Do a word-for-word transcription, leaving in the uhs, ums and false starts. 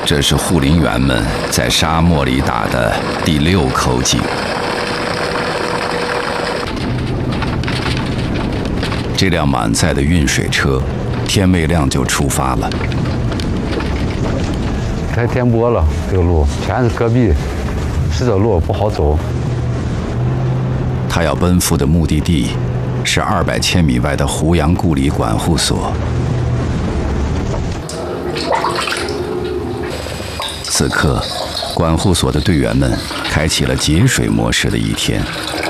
这是护林员们在沙漠里打的第六口井。这辆满载的运水车，天未亮就出发了。 太颠簸了，这个路全是戈壁，石头路不好走。 他要奔赴的目的地是二百千米外的胡杨故里管护所。此刻，管护所的队员们开启了节水模式的一天。